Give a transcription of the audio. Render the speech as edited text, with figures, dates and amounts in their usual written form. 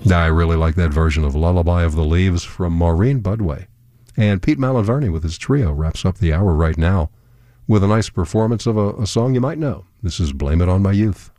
I really like that version of Lullaby of the Leaves from Maureen Budway. And Pete Malaverni with his trio wraps up the hour right now with a nice performance of a song you might know. This is Blame It on My Youth.